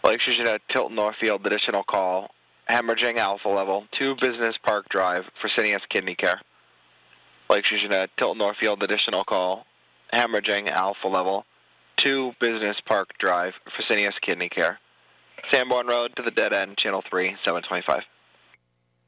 Lake Station at Tilton Northfield, additional call. Hemorrhaging alpha level, 2 Business Park Drive, Fresenius Kidney Care. Lake Station at Tilton Northfield, additional call. Hemorrhaging alpha level, 2 Business Park Drive, Fresenius Kidney Care. Sanborn Road to the dead end, channel 3, 725.